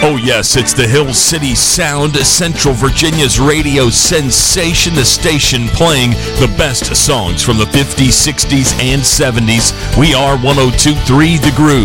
Oh yes, it's the Hill City Sound, Central Virginia's radio sensation, the station playing the best songs from the 50s, 60s, and 70s. We are 102.3 The Groove.